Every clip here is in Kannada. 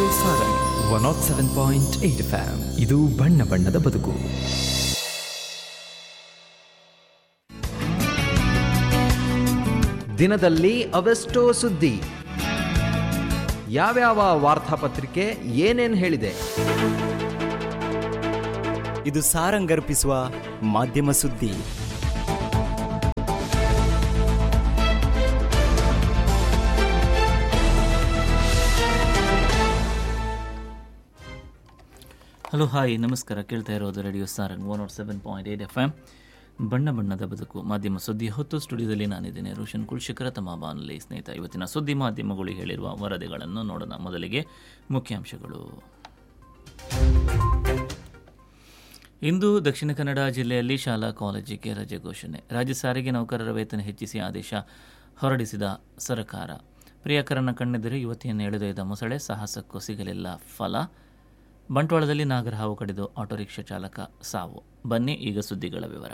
ಸಾರಂಗ್ 107.8 FM. ಇದು ಬಣ್ಣ ಬಣ್ಣದ ಬದುಕು. ದಿನದಲ್ಲಿ ಅವೆಷ್ಟೋ ಸುದ್ದಿ, ಯಾವ್ಯಾವ ವಾರ್ತಾಪತ್ರಿಕೆ ಏನೇನ್ ಹೇಳಿದೆ, ಇದು ಸಾರಂಗರ್ಪಿಸುವ ಮಾಧ್ಯಮ ಸುದ್ದಿ. ಹಲೋ ಹಾಯ್ ನಮಸ್ಕಾರ. ಕೇಳ್ತಾ ಇರೋದು ರೇಡಿಯೋ ಸಾರಂಗ್ 107.8 FM. ಬಣ್ಣ ಬಣ್ಣದ ಬದುಕು ಮಾಧ್ಯಮ ಸುದ್ದಿ ಹೊತ್ತು. ಸ್ಟುಡಿಯೋದಲ್ಲಿ ನಾನಿದ್ದೇನೆ ರೋಷನ್ ಕುಲಶೇಖರ, ತಮ್ಮ ಬಾನುಲಿ ಸ್ನೇಹಿತ. ಇವತ್ತಿನ ಸುದ್ದಿ ಮಾಧ್ಯಮಗಳು ಹೇಳಿರುವ ವರದಿಗಳನ್ನು ನೋಡೋಣ. ಮೊದಲಿಗೆ ಮುಖ್ಯಾಂಶಗಳು. ಇಂದು ದಕ್ಷಿಣ ಕನ್ನಡ ಜಿಲ್ಲೆಯಲ್ಲಿ ಶಾಲಾ ಕಾಲೇಜಿಗೆ ರಜೆ ಘೋಷಣೆ. ರಾಜ್ಯ ಸಾರಿಗೆ ನೌಕರರ ವೇತನ ಹೆಚ್ಚಿಸಿ ಆದೇಶ ಹೊರಡಿಸಿದ ಸರ್ಕಾರ. ಪ್ರಿಯಕರನ ಕಣ್ಣೆದುರು ಯುವತಿಯನ್ನು ಎಳೆದೊಯ್ದ ಮೊಸಳೆ, ಸಾಹಸಕ್ಕೂ ಸಿಗಲಿಲ್ಲ ಫಲ. ಬಂಟ್ವಾಳದಲ್ಲಿ ನಾಗರಹಾವು ಕಡಿದು ಆಟೋ ರಿಕ್ಷಾ ಚಾಲಕ ಸಾವು. ಬನ್ನಿ ಈಗ ಸುದ್ದಿಗಳ ವಿವರ.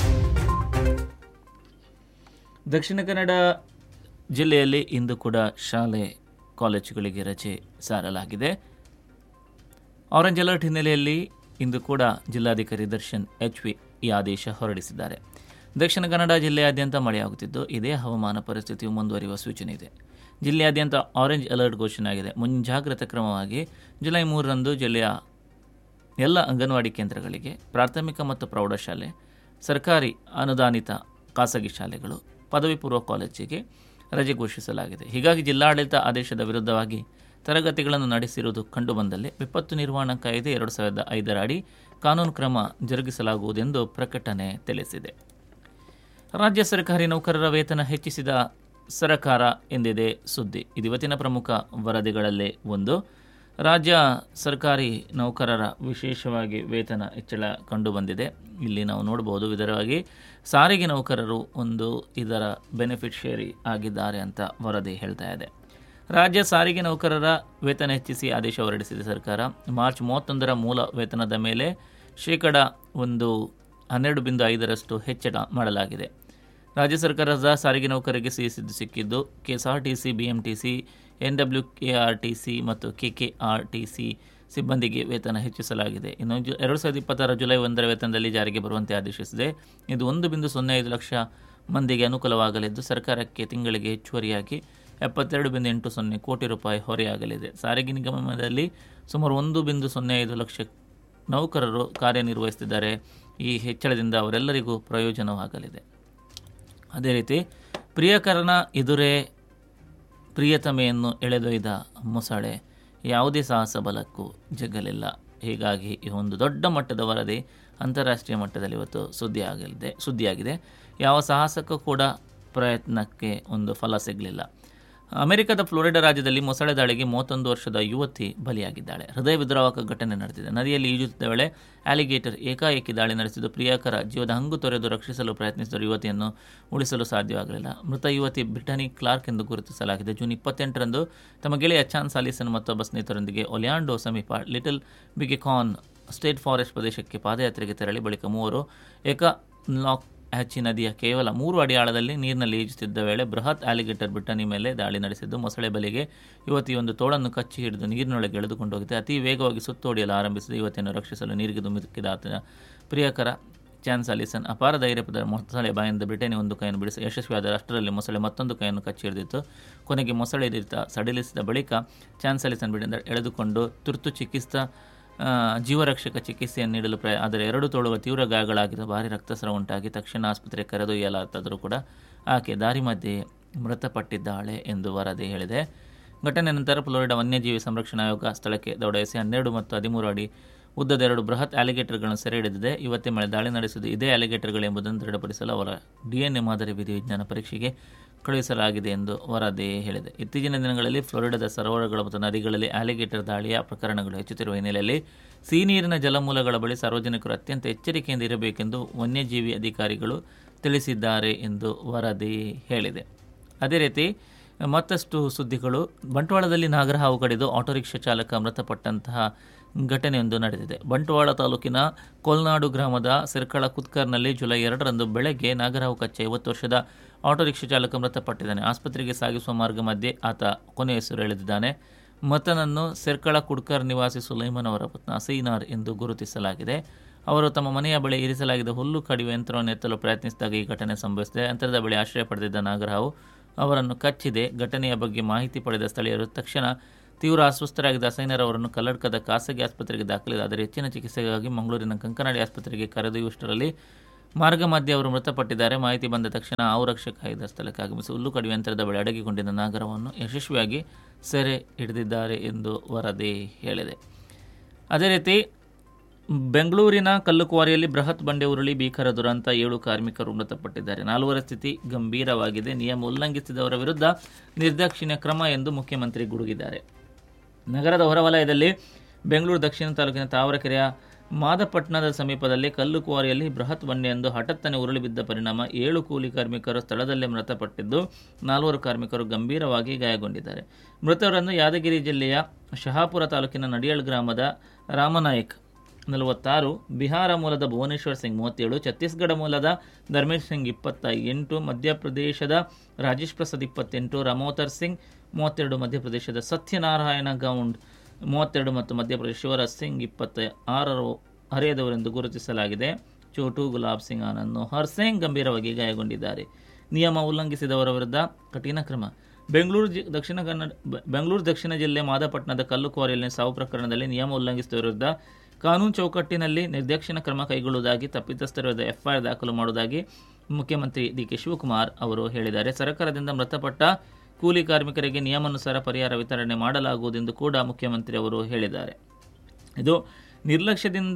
ದಕ್ಷಿಣ ಕನ್ನಡ ಜಿಲ್ಲೆಯಲ್ಲಿ ಇಂದು ಕೂಡ ಶಾಲೆ ಕಾಲೇಜುಗಳಿಗೆ ರಜೆ ಸಾರಲಾಗಿದೆ. ಆರೆಂಜ್ ಅಲರ್ಟ್ ಹಿನ್ನೆಲೆಯಲ್ಲಿ ಇಂದು ಕೂಡ ಜಿಲ್ಲಾಧಿಕಾರಿ ದರ್ಶನ್ HV ಈ ಆದೇಶ ಹೊರಡಿಸಿದ್ದಾರೆ. ದಕ್ಷಿಣ ಕನ್ನಡ ಜಿಲ್ಲೆಯಾದ್ಯಂತ ಮಳೆಯಾಗುತ್ತಿದ್ದು ಇದೇ ಹವಾಮಾನ ಪರಿಸ್ಥಿತಿಯು ಮುಂದುವರಿಯುವ ಸೂಚನೆ ಇದೆ. ಜಿಲ್ಲೆಯಾದ್ಯಂತ ಆರೆಂಜ್ ಅಲರ್ಟ್ ಘೋಷಣೆ ಆಗಿದೆ. ಮುಂಜಾಗ್ರತಾ ಕ್ರಮವಾಗಿ ಜುಲೈ 3ರಂದು ಜಿಲ್ಲೆಯ ಎಲ್ಲ ಅಂಗನವಾಡಿ ಕೇಂದ್ರಗಳಿಗೆ, ಪ್ರಾಥಮಿಕ ಮತ್ತು ಪ್ರೌಢಶಾಲೆ, ಸರ್ಕಾರಿ ಅನುದಾನಿತ ಖಾಸಗಿ ಶಾಲೆಗಳು, ಪದವಿ ಪೂರ್ವ ಕಾಲೇಜಿಗೆ ರಜೆ ಘೋಷಿಸಲಾಗಿದೆ. ಹೀಗಾಗಿ ಜಿಲ್ಲಾಡಳಿತ ಆದೇಶದ ವಿರುದ್ಧವಾಗಿ ತರಗತಿಗಳನ್ನು ನಡೆಸಿರುವುದು ಕಂಡುಬಂದಲ್ಲಿ ವಿಪತ್ತು ನಿರ್ವಹಣಾ ಕಾಯ್ದೆ 2005 ಅಡಿ ಕಾನೂನು ಕ್ರಮ ಜರುಗಿಸಲಾಗುವುದೆಂದು ಪ್ರಕಟಣೆ ತಿಳಿಸಿದೆ. ರಾಜ್ಯ ಸರ್ಕಾರಿ ನೌಕರರ ವೇತನ ಹೆಚ್ಚಿಸಿದ ಸರ್ಕಾರ ಎಂದಿದೆ ಸುದ್ದಿ. ಇದು ಇವತ್ತಿನ ಪ್ರಮುಖ ವರದಿಗಳಲ್ಲೇ ಒಂದು. ರಾಜ್ಯ ಸರ್ಕಾರಿ ನೌಕರರ ವಿಶೇಷವಾಗಿ ವೇತನ ಹೆಚ್ಚಳ ಕಂಡುಬಂದಿದೆ. ಇಲ್ಲಿ ನಾವು ನೋಡಬಹುದು, ವಿಧವಾಗಿ ಸಾರಿಗೆ ನೌಕರರು ಇದರ ಬೆನಿಫಿಷಿಯರಿ ಆಗಿದ್ದಾರೆ ಅಂತ ವರದಿ ಹೇಳ್ತಾ ಇದೆ. ರಾಜ್ಯ ಸಾರಿಗೆ ನೌಕರರ ವೇತನ ಹೆಚ್ಚಿಸಿ ಆದೇಶ ಹೊರಡಿಸಿದ ಸರ್ಕಾರ. ಮಾರ್ಚ್ 31ರ ಮೂಲ ವೇತನದ ಮೇಲೆ ಶೇಕಡ 12.5% ಹೆಚ್ಚಳ ಮಾಡಲಾಗಿದೆ. ರಾಜ್ಯ ಸರ್ಕಾರದ ಸಾರಿಗೆ ನೌಕರರಿಗೆ ಸಿಹಿ ಸಿಕ್ಕಿದ್ದು. KSRTC, BMTC, NWKRTC ಮತ್ತು KKRTC ಸಿಬ್ಬಂದಿಗೆ ವೇತನ ಹೆಚ್ಚಿಸಲಾಗಿದೆ. ಇನ್ನು 2020 ಜುಲೈ 1ರ ವೇತನದಲ್ಲಿ ಜಾರಿಗೆ ಬರುವಂತೆ ಆದೇಶಿಸಿದೆ. ಇದು 1.05 ಲಕ್ಷ ಮಂದಿಗೆ ಅನುಕೂಲವಾಗಲಿದ್ದು ಸರ್ಕಾರಕ್ಕೆ ತಿಂಗಳಿಗೆ ಹೆಚ್ಚುವರಿಯಾಗಿ 72.80 ಕೋಟಿ ರೂಪಾಯಿ ಹೊರೆಯಾಗಲಿದೆ. ಸಾರಿಗೆ ನಿಗಮದಲ್ಲಿ ಸುಮಾರು 1.05 ಲಕ್ಷ ನೌಕರರು ಕಾರ್ಯನಿರ್ವಹಿಸುತ್ತಿದ್ದಾರೆ. ಈ ಹೆಚ್ಚಳದಿಂದ ಅವರೆಲ್ಲರಿಗೂ ಪ್ರಯೋಜನವಾಗಲಿದೆ. ಅದೇ ರೀತಿ ಪ್ರಿಯಕರನ ಎದುರೇ ಪ್ರಿಯತಮೆಯನ್ನು ಎಳೆದೊಯ್ದ ಮೊಸಳೆ, ಯಾವುದೇ ಸಾಹಸ ಬಲಕ್ಕೂ ಜಗ್ಗಲಿಲ್ಲ. ಹೀಗಾಗಿ ಈ ಒಂದು ದೊಡ್ಡ ಮಟ್ಟದ ವರದಿ ಅಂತಾರಾಷ್ಟ್ರೀಯ ಮಟ್ಟದಲ್ಲಿ ಇವತ್ತು ಸುದ್ದಿಯಾಗಿದೆ. ಯಾವ ಸಾಹಸಕ್ಕೂ ಕೂಡ ಪ್ರಯತ್ನಕ್ಕೆ ಫಲ ಸಿಗಲಿಲ್ಲ. ಅಮೆರಿಕದ ಫ್ಲೋರಿಡಾ ರಾಜ್ಯದಲ್ಲಿ ಮೊಸಳೆ ದಾಳಿಗೆ 31 ವರ್ಷದ ಯುವತಿ ಬಲಿಯಾಗಿದ್ದಾಳೆ. ಹೃದಯ ವಿದ್ರಾವಕ ಘಟನೆ ನಡೆದಿದೆ. ನದಿಯಲ್ಲಿ ಈಜುತ್ತಿದ್ದ ವೇಳೆ ಆಲಿಗೇಟರ್ ಏಕಾಏಕಿ ದಾಳಿ ನಡೆಸಿದ್ದು ಪ್ರಿಯಕರ ಜೀವದ ಹಂಗು ತೊರೆದು ರಕ್ಷಿಸಲು ಪ್ರಯತ್ನಿಸಿದ ಯುವತಿಯನ್ನು ಉಳಿಸಲು ಸಾಧ್ಯವಾಗಲಿಲ್ಲ. ಮೃತ ಯುವತಿ ಬ್ರಿಟನಿ ಕ್ಲಾರ್ಕ್ ಎಂದು ಗುರುತಿಸಲಾಗಿದೆ. ಜೂನ್ 28ರಂದು ತಮ್ಮ ಗೆಳೆಯ ಚಾನ್ ಸಾಲಿಸನ್ ಮತ್ತೊಬ್ಬ ಸ್ನೇಹಿತರೊಂದಿಗೆ ಒಲ್ಯಾಂಡೋ ಸಮೀಪ ಲಿಟಲ್ ಬಿಗೆಕಾನ್ ಸ್ಟೇಟ್ ಫಾರೆಸ್ಟ್ ಪ್ರದೇಶಕ್ಕೆ ಪಾದಯಾತ್ರೆಗೆ ತೆರಳಿ ಬಳಿಕ ಮೂವರು ಏಕಲಾಕ್ ಹಚ್ಚಿ ನದಿಯ ಕೇವಲ 3 ಅಡಿ ಆಳದಲ್ಲಿ ನೀರಿನಲ್ಲಿ ಈಜುತ್ತಿದ್ದ ವೇಳೆ ಬೃಹತ್ ಆಲಿಗೇಟರ್ ಬ್ರಿಟನಿ ಮೇಲೆ ದಾಳಿ ನಡೆಸಿದ್ದು ಮೊಸಳೆ ಬಲಿಗೆ ಯುವತಿಯೊಂದು ತೋಳನ್ನು ಕಚ್ಚಿ ಹಿಡಿದು ನೀರಿನೊಳಗೆ ಎಳೆದುಕೊಂಡು ಹೋಗಿದೆ. ಅತಿ ವೇಗವಾಗಿ ಸುತ್ತೋಡಿಯಲು ಆರಂಭಿಸಿದ ಯುವತಿಯನ್ನು ರಕ್ಷಿಸಲು ನೀರಿಗೆ ಧುಮುಕಿದ ಆತನ ಪ್ರಿಯಕರ ಚಾನ್ ಸಾಲಿಸನ್ ಅಪಾರ ಧೈರ್ಯಪದ ಮೊಸಳೆ ಬಾಯಿಂದ ಬ್ರಿಟನಿ ಒಂದು ಕೈಯನ್ನು ಬಿಡಿಸಿ ಯಶಸ್ವಿಯಾದ. ಅಷ್ಟರಲ್ಲಿ ಮೊಸಳೆ ಮತ್ತೊಂದು ಕೈಯನ್ನು ಕಚ್ಚಿ ಹಿಡಿದಿತ್ತು. ಕೊನೆಗೆ ಮೊಸಳೆ ಸಡಿಲಿಸಿದ ಬಳಿಕ ಚಾನ್ ಸಾಲಿಸನ್ ಬಿಡಿಯಿಂದ ಎಳೆದುಕೊಂಡು ತುರ್ತು ಜೀವರಕ್ಷಕ ಚಿಕಿತ್ಸೆಯನ್ನು ನೀಡಲು ಆದರೆ 2 ತೋಳುಗಳ ತೀವ್ರ ಗಾಯಗಳಾಗಿದ್ದು ಭಾರಿ ರಕ್ತಸ್ರಾವ ಉಂಟಾಗಿ ತಕ್ಷಣ ಆಸ್ಪತ್ರೆಗೆ ಕರೆದೊಯ್ಯಲಾದರೂ ಕೂಡ ಆಕೆ ದಾರಿ ಮಧ್ಯೆ ಮೃತಪಟ್ಟಿದ್ದಾಳೆ ಎಂದು ವರದಿ ಹೇಳಿದೆ. ಘಟನೆ ನಂತರ ಫ್ಲೋರಿಡಾ ವನ್ಯಜೀವಿ ಸಂರಕ್ಷಣಾ ಆಯೋಗ ಸ್ಥಳಕ್ಕೆ ದೌಡಾಯಿಸಿ 12 ಮತ್ತು 13 ಅಡಿ ಉದ್ದದ 2 ಬೃಹತ್ ಆಲಿಗೇಟರ್ಗಳನ್ನು ಸೆರೆ ಹಿಡಿದಿದೆ. ಇವತ್ತೇ ಮೇಲೆ ದಾಳಿ ನಡೆಸಿದ್ದು ಇದೇ ಆಲಿಗೇಟರ್ಗಳು ಎಂಬುದನ್ನು ದೃಢಪಡಿಸಲು ಅವರ DNA ಮಾದರಿ ವಿಧಿವಿಜ್ಞಾನ ಪರೀಕ್ಷೆಗೆ ಕಳುಹಿಸಲಾಗಿದೆ ಎಂದು ವರದಿ ಹೇಳಿದೆ. ಇತ್ತೀಚಿನ ದಿನಗಳಲ್ಲಿ ಫ್ಲೋರಿಡಾದ ಸರೋವರಗಳು ಮತ್ತು ನದಿಗಳಲ್ಲಿ ಆಲಿಗೇಟರ್ ದಾಳಿಯ ಪ್ರಕರಣಗಳು ಹೆಚ್ಚುತ್ತಿರುವ ಹಿನ್ನೆಲೆಯಲ್ಲಿ ಸಿಹಿನೀರಿನ ಜಲಮೂಲಗಳ ಬಳಿ ಸಾರ್ವಜನಿಕರು ಅತ್ಯಂತ ಎಚ್ಚರಿಕೆಯಿಂದ ಇರಬೇಕೆಂದು ವನ್ಯಜೀವಿ ಅಧಿಕಾರಿಗಳು ತಿಳಿಸಿದ್ದಾರೆ ಎಂದು ವರದಿ ಹೇಳಿದೆ. ಅದೇ ರೀತಿ ಮತ್ತಷ್ಟು ಸುದ್ದಿಗಳು. ಬಂಟ್ವಾಳದಲ್ಲಿ ನಾಗರಹಾವು ಕಡಿದು ಆಟೋ ರಿಕ್ಷಾ ಚಾಲಕ ಮೃತಪಟ್ಟಂತಹ ಘಟನೆಯೊಂದು ನಡೆದಿದೆ. ಬಂಟ್ವಾಳ ತಾಲೂಕಿನ ಕೋಲ್ನಾಡು ಗ್ರಾಮದ ಸಿರ್ಕಳ ಕುತ್ಕರ್ನಲ್ಲಿ ಜುಲೈ 2ರಂದು ಬೆಳಗ್ಗೆ ನಾಗರಹಾವು ಕಚ್ಚಿ 50 ವರ್ಷದ ಆಟೋ ರಿಕ್ಷಾ ಚಾಲಕ ಮೃತಪಟ್ಟಿದ್ದಾನೆ. ಆಸ್ಪತ್ರೆಗೆ ಸಾಗಿಸುವ ಮಾರ್ಗ ಮಧ್ಯೆ ಆತ ಕೊನೆಯುಸಿರೆಳೆದಿದ್ದಾನೆ. ಮೃತನನ್ನು ಸೆರ್ಕಳ ಕುಡ್ಕರ್ ನಿವಾಸಿ ಸುಲೈಮನ್ ಅವರ ಪುತ್ರ ಹಸೀನಾರ್ ಎಂದು ಗುರುತಿಸಲಾಗಿದೆ. ಅವರು ತಮ್ಮ ಮನೆಯ ಬಳಿ ಇರಿಸಲಾಗಿದ್ದ ಹುಲ್ಲು ಕಡಿಯುವ ಯಂತ್ರವನ್ನು ಎತ್ತಲು ಪ್ರಯತ್ನಿಸಿದಾಗ ಈ ಘಟನೆ ಸಂಭವಿಸಿದೆ. ಯಂತ್ರದ ಬಳಿ ಆಶ್ರಯ ಪಡೆದಿದ್ದ ನಾಗರಹಾವು ಅವರನ್ನು ಕಚ್ಚಿದೆ. ಘಟನೆಯ ಬಗ್ಗೆ ಮಾಹಿತಿ ಪಡೆದ ಸ್ಥಳೀಯರು ತಕ್ಷಣ ತೀವ್ರ ಅಸ್ವಸ್ಥರಾಗಿದ್ದ ಹಸೀನಾರ್ ಅವರನ್ನು ಕಲ್ಲಡ್ಕದ ಖಾಸಗಿ ಆಸ್ಪತ್ರೆಗೆ ದಾಖಲಿಸಿದರೆ ಹೆಚ್ಚಿನ ಚಿಕಿತ್ಸೆಗಾಗಿ ಮಂಗಳೂರಿನ ಕಂಕನಾಡಿ ಆಸ್ಪತ್ರೆಗೆ ಕರೆದೊಯ್ಯುವಷ್ಟರಲ್ಲಿ ಮಾರ್ಗ ಮಧ್ಯೆ ಅವರು ಮೃತಪಟ್ಟಿದ್ದಾರೆ. ಮಾಹಿತಿ ಬಂದ ತಕ್ಷಣ ಹಾವು ರಕ್ಷಕ ಇದ್ದ ಸ್ಥಳಕ್ಕೆ ಆಗಮಿಸಿ ಹುಲ್ಲು ಕಡಿಯುವ ಯಂತ್ರದ ಬಳಿ ಅಡಗಿಕೊಂಡಿದ್ದ ನಾಗರವನ್ನು ಯಶಸ್ವಿಯಾಗಿ ಸೆರೆ ಹಿಡಿದಿದ್ದಾರೆ ಎಂದು ವರದಿ ಹೇಳಿದೆ. ಅದೇ ರೀತಿ ಬೆಂಗಳೂರಿನ ಕಲ್ಲುಕ್ವಾರಿಯಲ್ಲಿ ಬೃಹತ್ ಬಂಡೆ ಉರುಳಿ ಭೀಕರ ದುರಂತ, 7 ಕಾರ್ಮಿಕರು ಮೃತಪಟ್ಟಿದ್ದಾರೆ. 4 ಸ್ಥಿತಿ ಗಂಭೀರವಾಗಿದೆ. ನಿಯಮ ಉಲ್ಲಂಘಿಸಿದವರ ವಿರುದ್ಧ ನಿರ್ದಾಕ್ಷಿಣ್ಯ ಕ್ರಮ ಎಂದು ಮುಖ್ಯಮಂತ್ರಿ ಗುಡುಗಿದ್ದಾರೆ. ನಗರದ ಹೊರವಲಯದಲ್ಲಿ ಬೆಂಗಳೂರು ದಕ್ಷಿಣ ತಾಲೂಕಿನ ತಾವರೆಕೆರೆಯ ಮಾದಪಟ್ಟಣದ ಸಮೀಪದಲ್ಲಿ ಕಲ್ಲುಕ್ವಾರಿಯಲ್ಲಿ ಬೃಹತ್ ಬಂಡೆಯೊಂದು ಹಠಾತ್ತನೆ ಉರುಳಿ ಬಿದ್ದ ಪರಿಣಾಮ 7 ಕೂಲಿ ಕಾರ್ಮಿಕರು ಸ್ಥಳದಲ್ಲೇ ಮೃತಪಟ್ಟಿದ್ದು 4 ಕಾರ್ಮಿಕರು ಗಂಭೀರವಾಗಿ ಗಾಯಗೊಂಡಿದ್ದಾರೆ. ಮೃತರನ್ನು ಯಾದಗಿರಿ ಜಿಲ್ಲೆಯ ಶಹಾಪುರ ತಾಲೂಕಿನ ನಡಿಯಾಳ್ ಗ್ರಾಮದ ರಾಮನಾಯಕ್ 46, ಬಿಹಾರ ಮೂಲದ ಭುವನೇಶ್ವರ್ ಸಿಂಗ್ 37, ಛತ್ತೀಸ್ಗಢ ಮೂಲದ ಧರ್ಮೇಶ್ ಸಿಂಗ್ 28, ಮಧ್ಯಪ್ರದೇಶದ ರಾಜೇಶ್ ಪ್ರಸಾದ್ 28, ರಾಮೋತರ್ ಸಿಂಗ್ 32, ಮಧ್ಯಪ್ರದೇಶದ ಸತ್ಯನಾರಾಯಣ ಗೌಂಡ್ 32 ಮತ್ತು ಮಧ್ಯಪ್ರದೇಶ ಶಿವರಾಜ್ ಸಿಂಗ್ 26 ಹರೆಯದವರೆಂದು ಗುರುತಿಸಲಾಗಿದೆ. ಚೋಟು, ಗುಲಾಬ್ ಸಿಂಗ್, ಆನಂದ್, ನೋಹರ್ ಸಿಂಗ್ ಗಂಭೀರವಾಗಿ ಗಾಯಗೊಂಡಿದ್ದಾರೆ. ನಿಯಮ ಉಲ್ಲಂಘಿಸಿದವರ ವಿರುದ್ಧ ಕಠಿಣ ಕ್ರಮ. ಬೆಂಗಳೂರು ದಕ್ಷಿಣ ಜಿಲ್ಲೆ ಮಾದಪಟ್ಟಣದ ಕಲ್ಲುಕ್ವಾರಿಯಲ್ಲಿ ಸಾವು ಪ್ರಕರಣದಲ್ಲಿ ನಿಯಮ ಉಲ್ಲಂಘಿಸಿದವರ ವಿರುದ್ಧ ಕಾನೂನು ಚೌಕಟ್ಟಿನಲ್ಲಿ ನಿರ್ದಾಕ್ಷಿಣ್ಯ ಕ್ರಮ ಕೈಗೊಳ್ಳುವುದಾಗಿ, ತಪ್ಪಿತಸ್ಥರ ವಿರುದ್ಧ ಎಫ್ಐಆರ್ ದಾಖಲು ಮಾಡುವುದಾಗಿ ಮುಖ್ಯಮಂತ್ರಿ ಡಿ.ಕೆ. ಶಿವಕುಮಾರ್ ಅವರು ಹೇಳಿದ್ದಾರೆ. ಸರ್ಕಾರದಿಂದ ಮೃತಪಟ್ಟ ಕೂಲಿ ಕಾರ್ಮಿಕರಿಗೆ ನಿಯಮಾನುಸಾರ ಪರಿಹಾರ ವಿತರಣೆ ಮಾಡಲಾಗುವುದೆಂದು ಕೂಡ ಮುಖ್ಯಮಂತ್ರಿ ಅವರು ಹೇಳಿದ್ದಾರೆ. ಇದು ನಿರ್ಲಕ್ಷ್ಯದಿಂದ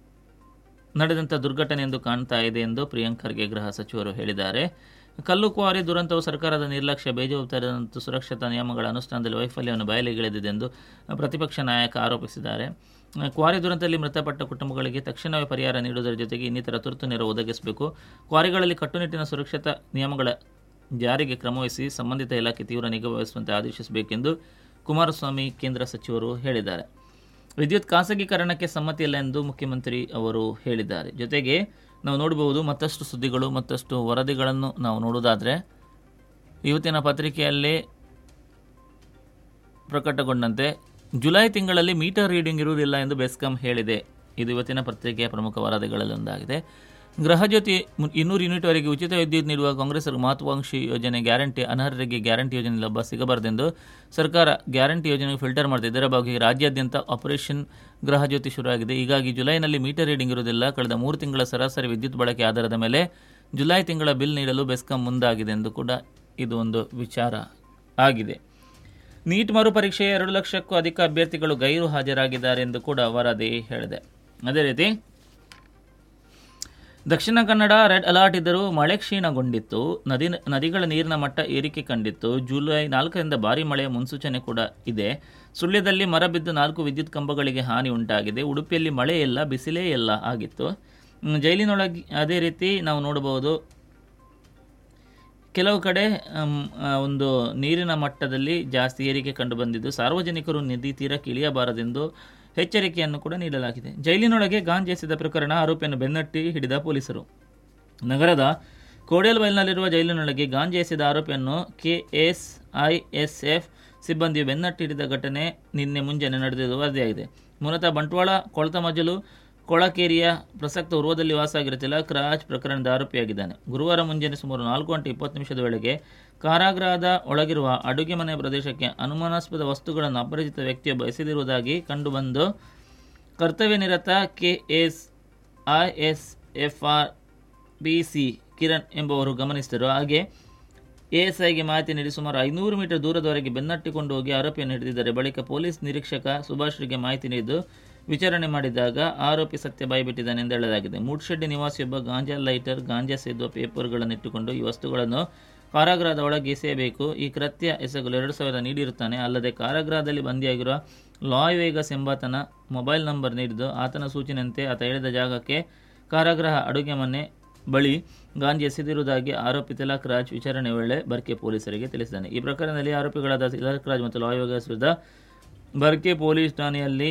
ನಡೆದಂಥ ದುರ್ಘಟನೆ ಎಂದು ಕಾಣ್ತಾ ಇದೆ ಎಂದು ಪ್ರಿಯಾಂಕ್ ಖರ್ಗೆ ಗೃಹ ಸಚಿವರು ಹೇಳಿದ್ದಾರೆ. ಕಲ್ಲುಕ್ವಾರಿ ದುರಂತವು ಸರ್ಕಾರದ ನಿರ್ಲಕ್ಷ್ಯ, ಬೇಜವಾಬ್ದಾರಿ ಮತ್ತು ಸುರಕ್ಷತಾ ನಿಯಮಗಳ ಅನುಷ್ಠಾನದಲ್ಲಿ ವೈಫಲ್ಯವನ್ನು ಬಯಲಿಗೆಳೆದಿದೆ ಎಂದು ಪ್ರತಿಪಕ್ಷ ನಾಯಕ ಆರೋಪಿಸಿದ್ದಾರೆ. ಕ್ವಾರಿ ದುರಂತದಲ್ಲಿ ಮೃತಪಟ್ಟ ಕುಟುಂಬಗಳಿಗೆ ತಕ್ಷಣವೇ ಪರಿಹಾರ ನೀಡುವುದರ ಜೊತೆಗೆ ಇನ್ನಿತರ ತುರ್ತು ನೆರವು ಒದಗಿಸಬೇಕು. ಕ್ವಾರಿಗಳಲ್ಲಿ ಕಟ್ಟುನಿಟ್ಟಿನ ಸುರಕ್ಷತಾ ನಿಯಮಗಳ ಜಾರಿಗೆ ಕ್ರಮವಹಿಸಿ ಸಂಬಂಧಿತ ಇಲಾಖೆ ತೀವ್ರ ನಿಗಾ ವಹಿಸುವಂತೆ ಆದೇಶಿಸಬೇಕೆಂದು ಕುಮಾರಸ್ವಾಮಿ ಕೇಂದ್ರ ಸಚಿವರು ಹೇಳಿದ್ದಾರೆ. ವಿದ್ಯುತ್ ಖಾಸಗೀಕರಣಕ್ಕೆ ಸಮ್ಮತಿಯಿಲ್ಲ ಎಂದು ಮುಖ್ಯಮಂತ್ರಿ ಅವರು ಹೇಳಿದ್ದಾರೆ. ಜೊತೆಗೆ ನಾವು ನೋಡಬಹುದು ಮತ್ತಷ್ಟು ಸುದ್ದಿಗಳು, ಮತ್ತಷ್ಟು ವರದಿಗಳನ್ನು ನಾವು ನೋಡುವುದಾದರೆ ಇವತ್ತಿನ ಪತ್ರಿಕೆಯಲ್ಲಿ ಪ್ರಕಟಗೊಂಡಂತೆ ಜುಲೈ ತಿಂಗಳಲ್ಲಿ ಮೀಟರ್ ರೀಡಿಂಗ್ ಇರುವುದಿಲ್ಲ ಎಂದು ಬೆಸ್ಕಾಂ ಹೇಳಿದೆ. ಇದು ಇವತ್ತಿನ ಪತ್ರಿಕೆಯ ಪ್ರಮುಖ ವರದಿಗಳಲ್ಲಿ ಒಂದಾಗಿದೆ. ಗೃಹಜ್ಯೋತಿ 200 ಯೂನಿಟ್ವರೆಗೆ ಉಚಿತ ವಿದ್ಯುತ್ ನೀಡುವ ಕಾಂಗ್ರೆಸ್ ಮಹತ್ವಾಕಾಂಕ್ಷಿ ಯೋಜನೆ ಗ್ಯಾರಂಟಿ ಅನರ್ಹರಿಗೆ ಗ್ಯಾರಂಟಿ ಯೋಜನೆ ಲಾಭ ಸಿಗಬಾರದೆಂದು ಸರ್ಕಾರ ಗ್ಯಾರಂಟಿ ಯೋಜನೆಗೆ ಫಿಲ್ಟರ್ ಮಾಡಿದೆ. ಇದರ ಬಗ್ಗೆ ರಾಜ್ಯಾದ್ಯಂತ ಆಪರೇಷನ್ ಗೃಹಜ್ಯೋತಿ ಶುರುವಾಗಿದೆ. ಹೀಗಾಗಿ ಜುಲೈನಲ್ಲಿ ಮೀಟರ್ ರೀಡಿಂಗ್ ಇರುವುದಿಲ್ಲ. ಕಳೆದ 3 ತಿಂಗಳ ಸರಾಸರಿ ವಿದ್ಯುತ್ ಬಳಕೆ ಆಧಾರದ ಮೇಲೆ ಜುಲೈ ತಿಂಗಳ ಬಿಲ್ ನೀಡಲು ಬೆಸ್ಕಾಂ ಮುಂದಾಗಿದೆ ಎಂದು ಕೂಡ ಇದು ಒಂದು ವಿಚಾರ ಆಗಿದೆ. ನೀಟ್ ಮರುಪರೀಕ್ಷೆಯ 2 ಲಕ್ಷಕ್ಕೂ ಅಧಿಕ ಅಭ್ಯರ್ಥಿಗಳು ಗೈರು ಹಾಜರಾಗಿದ್ದಾರೆ ಎಂದು ಕೂಡ ವರದಿ ಹೇಳಿದೆ. ಅದೇ ರೀತಿ ದಕ್ಷಿಣ ಕನ್ನಡ ರೆಡ್ ಅಲರ್ಟ್ ಇದ್ದರೂ ಮಳೆ ಕ್ಷೀಣಗೊಂಡಿತ್ತು. ನದಿಗಳ ನೀರಿನ ಮಟ್ಟ ಏರಿಕೆ ಕಂಡಿತ್ತು. ಜುಲೈ 4ರಿಂದ ಭಾರೀ ಮಳೆಯ ಮುನ್ಸೂಚನೆ ಕೂಡ ಇದೆ. ಸುಳ್ಯದಲ್ಲಿ ಮರ ಬಿದ್ದು 4 ವಿದ್ಯುತ್ ಕಂಬಗಳಿಗೆ ಹಾನಿ ಉಂಟಾಗಿದೆ. ಉಡುಪಿಯಲ್ಲಿ ಮಳೆ ಇಲ್ಲ, ಬಿಸಿಲೇ ಇಲ್ಲ ಆಗಿತ್ತು. ಜೈಲಿನೊಳಗೆ ಅದೇ ರೀತಿ ನಾವು ನೋಡಬಹುದು ಕೆಲವು ಕಡೆ ಒಂದು ನೀರಿನ ಮಟ್ಟದಲ್ಲಿ ಜಾಸ್ತಿ ಏರಿಕೆ ಕಂಡುಬಂದಿದ್ದು ಸಾರ್ವಜನಿಕರು ನದಿ ತೀರಕ್ಕೆ ಇಳಿಯಬಾರದೆಂದು ಎಚ್ಚರಿಕೆಯನ್ನು ಕೂಡ ನೀಡಲಾಗಿದೆ. ಜೈಲಿನೊಳಗೆ ಗಾಂಜಾ ಎಸೆದ ಪ್ರಕರಣ, ಆರೋಪಿಯನ್ನು ಬೆನ್ನಟ್ಟಿ ಹಿಡಿದ ಪೊಲೀಸರು. ನಗರದ ಕೋಡೆಲ್ವೈಲ್ನಲ್ಲಿರುವ ಜೈಲಿನೊಳಗೆ ಗಾಂಜಾ ಎಸೆದ ಆರೋಪಿಯನ್ನು ಕೆಎಸ್ಐಎಸ್ಎಫ್ ಸಿಬ್ಬಂದಿಯು ಬೆನ್ನಟ್ಟಿ ಹಿಡಿದ ಘಟನೆ ನಿನ್ನೆ ಮುಂಜಾನೆ ನಡೆದಿದ್ದು ವರದಿಯಾಗಿದೆ. ಮೂಲತಃ ಬಂಟ್ವಾಳ ಕೊಳತಮಜಲು ಕೊಳಕೇರಿಯ ಪ್ರಸಕ್ತ ಉರ್ವದಲ್ಲಿ ವಾಸವಾಗಿರುವ ತಿಲಕ್ ರಾಜ್ ಪ್ರಕರಣದ ಆರೋಪಿಯಾಗಿದ್ದಾನೆ. ಗುರುವಾರ ಮುಂಜಾನೆ ಸುಮಾರು 4:20 ವೇಳೆಗೆ ಕಾರಾಗೃಹದ ಒಳಗಿರುವ ಅಡುಗೆ ಮನೆ ಪ್ರದೇಶಕ್ಕೆ ಅನುಮಾನಾಸ್ಪದ ವಸ್ತುಗಳನ್ನು ಅಪರಿಚಿತ ವ್ಯಕ್ತಿಯೊಬ್ಬ ಎಸೆದಿರುವುದಾಗಿ ಕಂಡುಬಂದು ಕರ್ತವ್ಯ ನಿರತ ಕೆಎಸ್ಐಎಸ್ಎಫ್ಆರ್ ಪಿಸಿ ಕಿರಣ್ ಎಂಬುವರು ಗಮನಿಸಿದರು. ಹಾಗೆ ಎಎಸ್ಐಗೆ ಮಾಹಿತಿ ನೀಡಿ ಸುಮಾರು 500 ಮೀಟರ್ ದೂರದವರೆಗೆ ಬೆನ್ನಟ್ಟಿಕೊಂಡು ಹೋಗಿ ಆರೋಪಿಯನ್ನು ಹಿಡಿದಿದ್ದಾರೆ. ಬಳಿಕ ಪೊಲೀಸ್ ನಿರೀಕ್ಷಕ ಸುಭಾಷ್ರಿಗೆ ಮಾಹಿತಿ ನೀಡಿದ್ದು ವಿಚಾರಣೆ ಮಾಡಿದಾಗ ಆರೋಪಿ ಸತ್ಯ ಬಾಯಿಬಿಟ್ಟಿದ್ದಾನೆ ಎಂದು ಹೇಳಲಾಗಿದೆ. ಮೂಡ್ಶೆಡ್ಡಿ ನಿವಾಸಿಯೊಬ್ಬ ಗಾಂಜಾ ಲೈಟರ್, ಗಾಂಜಾ ಸೇದುವ ಪೇಪರ್ಗಳನ್ನು ಇಟ್ಟುಕೊಂಡು ಈ ವಸ್ತುಗಳನ್ನು ಕಾರಾಗೃಹದ ಒಳಗೆ ಎಸೆಯಬೇಕು. ಈ ಕೃತ್ಯ ಎಸಗಲು 2,000 ನೀಡಿರುತ್ತಾನೆ. ಅಲ್ಲದೆ ಕಾರಾಗೃಹದಲ್ಲಿ ಬಂದಿಯಾಗಿರುವ ಲಾಯ್ ವೇಗಸ್ ಎಂಬಾತನ ಮೊಬೈಲ್ ನಂಬರ್ ನೀಡಿದ್ದು ಆತನ ಸೂಚನೆಯಂತೆ ಆತ ಹೇಳಿದ ಜಾಗಕ್ಕೆ ಕಾರಾಗೃಹ ಅಡುಗೆ ಮನೆ ಬಳಿ ಗಾಂಜಾ ಎಸೆದಿರುವುದಾಗಿ ಆರೋಪಿ ತಿಲಕ್ ರಾಜ್ ವಿಚಾರಣೆ ವೇಳೆ ಬರ್ಕೆ ಪೊಲೀಸರಿಗೆ ತಿಳಿಸಿದ್ದಾನೆ. ಈ ಪ್ರಕರಣದಲ್ಲಿ ಆರೋಪಿಗಳಾದ ತಿಲಕ್ ರಾಜ್ ಮತ್ತು ಲಾಯ್ ವೇಗಸ್ ವಿರುದ್ಧ ಬರ್ಕೆ ಪೊಲೀಸ್ ಠಾಣೆಯಲ್ಲಿ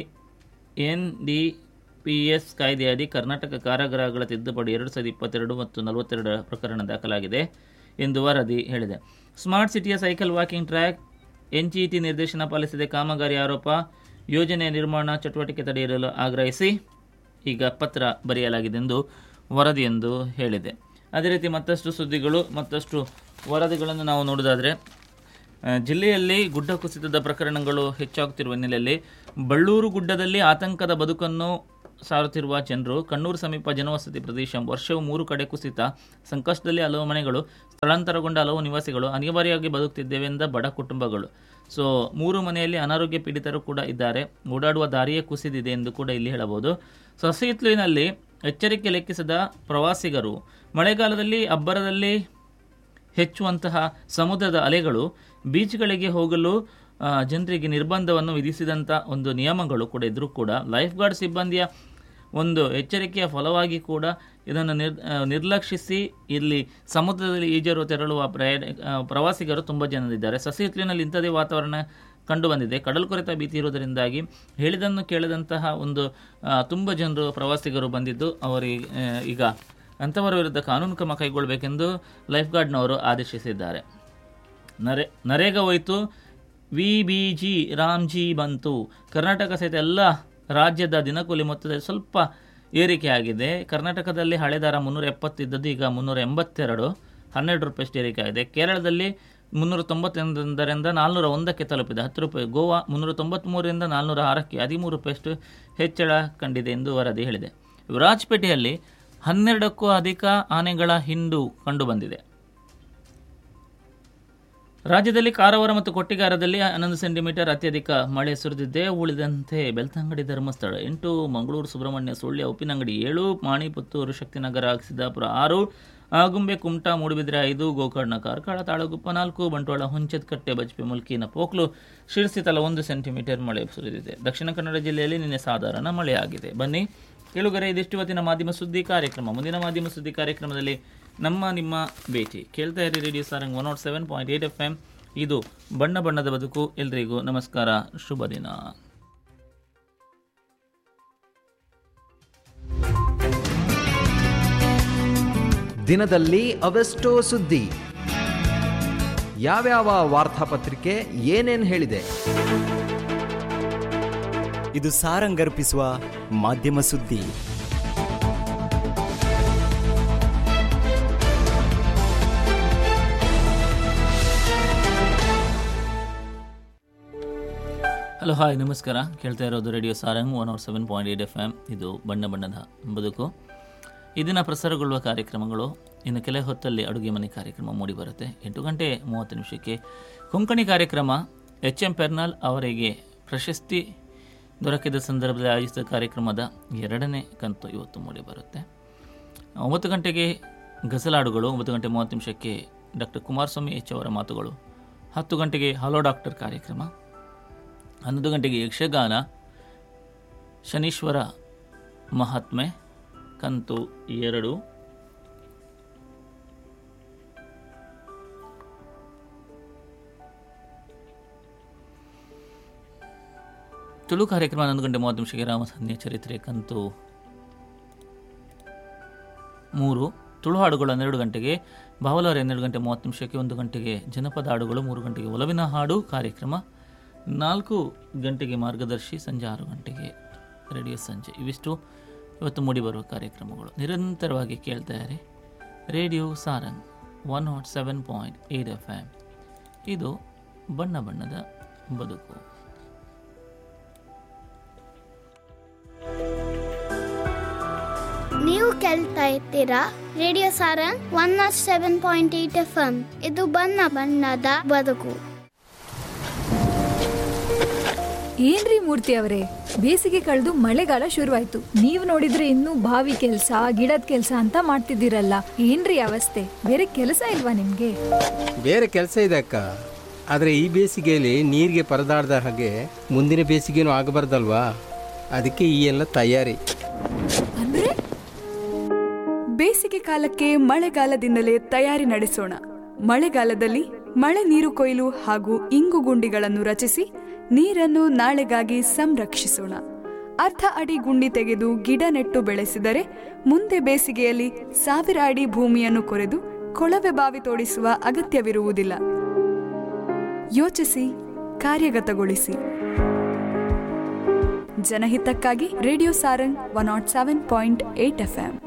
NDPS ಕಾಯ್ದೆಯಡಿ ಕರ್ನಾಟಕ ಕಾರಾಗೃಹಗಳ ತಿದ್ದುಪಡಿ 2022 ಮತ್ತು 42 ಪ್ರಕರಣ ದಾಖಲಾಗಿದೆ ಎಂದು ವರದಿ ಹೇಳಿದೆ. ಸ್ಮಾರ್ಟ್ ಸಿಟಿಯ ಸೈಕಲ್ ವಾಕಿಂಗ್ ಟ್ರ್ಯಾಕ್ NGT ನಿರ್ದೇಶನ ಪಾಲಿಸದೆ ಕಾಮಗಾರಿ ಆರೋಪ, ಯೋಜನೆ ನಿರ್ಮಾಣ ಚಟುವಟಿಕೆ ತಡೆಯಲು ಆಗ್ರಹಿಸಿ ಈಗ ಪತ್ರ ಬರೆಯಲಾಗಿದೆ ಎಂದು ವರದಿಯೊಂದು ಹೇಳಿದೆ. ಅದೇ ರೀತಿ ಮತ್ತಷ್ಟು ಸುದ್ದಿಗಳು, ಮತ್ತಷ್ಟು ವರದಿಗಳನ್ನು ನಾವು ನೋಡೋದಾದರೆ, ಜಿಲ್ಲೆಯಲ್ಲಿ ಗುಡ್ಡ ಕುಸಿತದ ಪ್ರಕರಣಗಳು ಹೆಚ್ಚಾಗುತ್ತಿರುವ ಹಿನ್ನೆಲೆಯಲ್ಲಿ ಬಳ್ಳೂರು ಗುಡ್ಡದಲ್ಲಿ ಆತಂಕದ ಬದುಕನ್ನು ಸಾರುತ್ತಿರುವ ಜನರು, ಕಣ್ಣೂರು ಸಮೀಪ ಜನವಸತಿ ಪ್ರದೇಶ ವರ್ಷವು 3 ಕಡೆ ಕುಸಿತ, ಸಂಕಷ್ಟದಲ್ಲಿ ಹಲವು ಮನೆಗಳು, ಸ್ಥಳಾಂತರಗೊಂಡ ಹಲವು ನಿವಾಸಿಗಳು, ಅನಿವಾರ್ಯವಾಗಿ ಬದುಕುತ್ತಿದ್ದೇವೆ ಎಂದ ಬಡ ಕುಟುಂಬಗಳು. 3 ಮನೆಯಲ್ಲಿ ಅನಾರೋಗ್ಯ ಪೀಡಿತರು ಕೂಡ ಇದ್ದಾರೆ. ಓಡಾಡುವ ದಾರಿಯೇ ಕುಸಿದಿದೆ ಎಂದು ಕೂಡ ಇಲ್ಲಿ ಹೇಳಬಹುದು. ಸಸಿಹಿತ್ಲಿನಲ್ಲಿ ಎಚ್ಚರಿಕೆ ಲೆಕ್ಕಿಸದ ಪ್ರವಾಸಿಗರು, ಮಳೆಗಾಲದಲ್ಲಿ ಅಬ್ಬರದಲ್ಲಿ ಹೆಚ್ಚುವಂತಹ ಸಮುದ್ರದ ಅಲೆಗಳು, ಬೀಚ್ಗಳಿಗೆ ಹೋಗಲು ಜನರಿಗೆ ನಿರ್ಬಂಧವನ್ನು ವಿಧಿಸಿದಂಥ ಒಂದು ನಿಯಮಗಳು ಕೂಡ ಇದ್ದರೂ ಕೂಡ ಲೈಫ್ ಗಾರ್ಡ್ ಸಿಬ್ಬಂದಿಯ ಒಂದು ಎಚ್ಚರಿಕೆಯ ಫಲವಾಗಿ ಕೂಡ ಇದನ್ನು ನಿರ್ಲಕ್ಷಿಸಿ ಇಲ್ಲಿ ಸಮುದ್ರದಲ್ಲಿ ಈಜಲು ತೆರಳುವ ಪ್ರವಾಸಿಗರು ತುಂಬ ಜನರಿದ್ದಾರೆ. ಸಸಿಹಿತ್ಲಿನಲ್ಲಿ ಇಂಥದೇ ವಾತಾವರಣ ಕಂಡು ಬಂದಿದೆ. ಕಡಲ್ಕೊರೆತ ಭೀತಿ ಇರುವುದರಿಂದಾಗಿ ಹೇಳಿದನ್ನು ಕೇಳದಂತಹ ಒಂದು ತುಂಬ ಜನರು ಪ್ರವಾಸಿಗರು ಬಂದಿದ್ದು, ಅವರಿಗೆ ಈಗ ಅಂಥವರ ವಿರುದ್ಧ ಕಾನೂನು ಕ್ರಮ ಕೈಗೊಳ್ಳಬೇಕೆಂದು ಲೈಫ್ ಗಾರ್ಡ್ನವರು ಆದೇಶಿಸಿದ್ದಾರೆ. ನರೇಗಾ ಹೋಯಿತು, VBG ರಾಮ್ಜಿ ಬಂತು. ಕರ್ನಾಟಕ ಸಹಿತ ಎಲ್ಲ ರಾಜ್ಯದ ದಿನಕೂಲಿ ಮೊತ್ತದಲ್ಲಿ ಸ್ವಲ್ಪ ಏರಿಕೆ ಆಗಿದೆ. ಕರ್ನಾಟಕದಲ್ಲಿ ಹಳೆ ದರ 370 ಇದ್ದದ್ದು ಈಗ 382, 12 ರೂಪಾಯಿಷ್ಟು ಏರಿಕೆ ಆಗಿದೆ. ಕೇರಳದಲ್ಲಿ 391ರಿಂದ 401ಕ್ಕೆ ತಲುಪಿದೆ, 10 ರೂಪಾಯಿ. ಗೋವಾ 393ರಿಂದ 406ಕ್ಕೆ 13 ರೂಪಾಯಿಷ್ಟು ಹೆಚ್ಚಳ ಕಂಡಿದೆ ಎಂದು ವರದಿ ಹೇಳಿದೆ. ವಿರಾಜಪೇಟೆಯಲ್ಲಿ 12ಕ್ಕೂ ಅಧಿಕ ಆನೆಗಳ ಹಿಂಡು ಕಂಡುಬಂದಿದೆ. ರಾಜ್ಯದಲ್ಲಿ ಕಾರವಾರ ಮತ್ತು ಕೊಟ್ಟಿಗಾರದಲ್ಲಿ 11 ಸೆಂಟಿಮೀಟರ್ ಅತ್ಯಧಿಕ ಮಳೆ ಸುರಿದಿದೆ. ಉಳಿದಂತೆ ಬೆಳ್ತಂಗಡಿ, ಧರ್ಮಸ್ಥಳ 8, ಮಂಗಳೂರು, ಸುಬ್ರಹ್ಮಣ್ಯ, ಸುಳ್ಯ, ಉಪ್ಪಿನಂಗಡಿ 7, ಮಾಣಿ, ಪುತ್ತೂರು, ಶಕ್ತಿನಗರ, ಸಿದ್ದಾಪುರ 6, ಆಗುಂಬೆ, ಕುಮಟಾ, ಮೂಡುಬಿದ್ರೆ 5, ಗೋಕರ್ಣ, ಕಾರ್ಕಳ, ತಾಳಗುಪ್ಪ 4, ಬಂಟ್ವಾಳ, ಹುಂಚದಕಟ್ಟೆ, ಬಜ್ಪೆ, ಮುಲ್ಕಿ, ಪೋಕ್ಲು, ಶಿರಸಿ ತಲಾ 1 ಸೆಂಟಿಮೀಟರ್ ಮಳೆ ಸುರಿದಿದೆ. ದಕ್ಷಿಣ ಕನ್ನಡ ಜಿಲ್ಲೆಯಲ್ಲಿ ನಿನ್ನೆ ಸಾಧಾರಣ ಮಳೆಯಾಗಿದೆ. ಬನ್ನಿ ಕೇಳುಗರೆ, ಇದಿಷ್ಟು ಇವತ್ತಿನ ಮಾಧ್ಯಮ ಸುದ್ದಿ ಕಾರ್ಯಕ್ರಮ. ಮುಂದಿನ ಮಾಧ್ಯಮ ಸುದ್ದಿ ಕಾರ್ಯಕ್ರಮದಲ್ಲಿ ನಿಮ್ಮ ಭೇಟಿ. ಕೇಳ್ತಾ ಇರಿ ರೇಡಿಯೋ ಸಾರಂಗ್ 107.8 FM. ಇದು ಬಣ್ಣ ಬಣ್ಣದ ಬದುಕು. ಎಲ್ರಿಗೂ ನಮಸ್ಕಾರ, ಶುಭ ದಿನ. ದಿನದಲ್ಲಿ ಅವೆಷ್ಟೋ ಸುದ್ದಿ, ಯಾವ್ಯಾವ ವಾರ್ತಾಪತ್ರಿಕೆ ಏನೇನ್ ಹೇಳಿದೆ, ಇದು ಸಾರಂಗರ್ಪಿಸುವ ಮಾಧ್ಯಮ ಸುದ್ದಿ. ಹಲೋ, ಹಾಯ್, ನಮಸ್ಕಾರ. ಕೇಳ್ತಾ ಇರೋದು ರೇಡಿಯೋ ಸಾರಂಗ್ 107.8 FM. ಇದು ಬಣ್ಣ ಬಣ್ಣದ ಬದುಕು. ಇದನ್ನು ಪ್ರಸಾರಗೊಳ್ಳುವ ಕಾರ್ಯಕ್ರಮಗಳು ಇನ್ನು ಕೆಲ ಹೊತ್ತಲ್ಲಿ ಅಡುಗೆ ಮನೆ ಕಾರ್ಯಕ್ರಮ ಮೂಡಿಬರುತ್ತೆ. 8:30 ಕೊಂಕಣಿ ಕಾರ್ಯಕ್ರಮ. HM ಪೆರ್ನಾಲ್ ಅವರಿಗೆ ಪ್ರಶಸ್ತಿ ದೊರಕಿದ ಸಂದರ್ಭದಲ್ಲಿ ಆಯೋಜಿಸಿದ ಕಾರ್ಯಕ್ರಮದ 2ನೇ ಕಂತು ಇವತ್ತು ಮೂಡಿಬರುತ್ತೆ. 9 ಗಂಟೆಗೆ ಗಜಲಾಡುಗಳು, 9:30 ಡಾಕ್ಟರ್ ಕುಮಾರಸ್ವಾಮಿ H ಅವರ ಮಾತುಗಳು, 10 ಗಂಟೆಗೆ ಹಲೋ ಡಾಕ್ಟರ್ ಕಾರ್ಯಕ್ರಮ, 11 ಗಂಟೆಗೆ ಯಕ್ಷಗಾನ, ಶನೀಶ್ವರ ಮಹಾತ್ಮೆ ಕಂತು 2, ತುಳು ಕಾರ್ಯಕ್ರಮ 11:30 ರಾಮಸನ್ಯ ಚರಿತ್ರೆ ಕಂತು 3, ತುಳು ಹಾಡುಗಳು 12 ಗಂಟೆಗೆ, ಬಾವಲವರ 12:30 1 ಗಂಟೆಗೆ ಜನಪದ ಹಾಡುಗಳು, 3 ಗಂಟೆಗೆ ಒಲವಿನ ಹಾಡು ಕಾರ್ಯಕ್ರಮ, 4 ಗಂಟೆಗೆ ಮಾರ್ಗದರ್ಶಿ, ಸಂಜೆ 6 ಗಂಟೆಗೆ ರೇಡಿಯೋ ಸಂಜೆ. ಇವಿಷ್ಟು ಇವತ್ತು ಮೂಡಿಬರುವ ಕಾರ್ಯಕ್ರಮಗಳು. ನಿರಂತರವಾಗಿ ಕೇಳ್ತಾ ಇರಿ ರೇಡಿಯೋ ಸಾರಂಗ್ 107.8 FM. ಇದು ಬಣ್ಣ ಬಣ್ಣದ ಬದುಕು. ನೀವು ಕೇಳ್ತಾ ಇರ್ತೀರಾ ರೇಡಿಯೋ ಸಾರಂಗ್ 107.8 FM. ಇದು ಬಣ್ಣ ಬಣ್ಣದ ಬದುಕು. ಏನ್ರಿ ಮೂರ್ತಿ ಅವರೇ, ಬೇಸಿಗೆ ಕಳೆದು ಮಳೆಗಾಲ ಶುರುವಾಯ್ತು. ನೀವು ನೋಡಿದ್ರೆ ಇನ್ನೂ ಬಾವಿ ಕೆಲ್ಸ, ಗಿಡದ ಕೆಲ್ಸ ಅಂತ ಮಾಡ್ತಿದ್ದೀರಲ್ಲ, ಏನ್ರಿ ಅವಸ್ಥೆ? ಬೇರೆ ಕೆಲಸ ಇಲ್ವಾ ನಿಮ್ಗೆ? ಬೇರೆ ಕೆಲಸ ಇದೆ ಅಕ್ಕ, ಆದ್ರೆ ಈ ಬೇಸಿಗೆಯಲ್ಲಿ ನೀರಿಗೆ ಪರದಾಡ್ದ ಹಾಗೆ ಮುಂದಿನ ಬೇಸಿಗೆನೂ ಆಗಬಾರ್ದಲ್ವಾ, ಅದಕ್ಕೆ ಈ ಎಲ್ಲ ತಯಾರಿ. ಅಂದ್ರೆ ಬೇಸಿಗೆ ಕಾಲಕ್ಕೆ ಮಳೆಗಾಲದಿಂದಲೇ ತಯಾರಿ ನಡೆಸೋಣ. ಮಳೆಗಾಲದಲ್ಲಿ ಮಳೆ ನೀರು ಕೊಯ್ಲು ಹಾಗೂ ಇಂಗು ಗುಂಡಿಗಳನ್ನು ರಚಿಸಿ ನೀರನ್ನು ನಾಳೆಗಾಗಿ ಸಂರಕ್ಷಿಸೋಣ. ಅರ್ಧ ಅಡಿ ಗುಂಡಿ ತೆಗೆದು ಗಿಡ ನೆಟ್ಟು ಬೆಳೆಸಿದರೆ ಮುಂದೆ ಬೇಸಿಗೆಯಲ್ಲಿ 1000 ಅಡಿ ಭೂಮಿಯನ್ನು ಕೊರೆದು ಕೊಳವೆ ಬಾವಿ ತೋಡಿಸುವ ಅಗತ್ಯವಿರುವುದಿಲ್ಲ. ಯೋಚಿಸಿ, ಕಾರ್ಯಗತಗೊಳಿಸಿ. ಜನಹಿತಕ್ಕಾಗಿ ರೇಡಿಯೋ ಸಾರಂಗ್ 107.8 FM.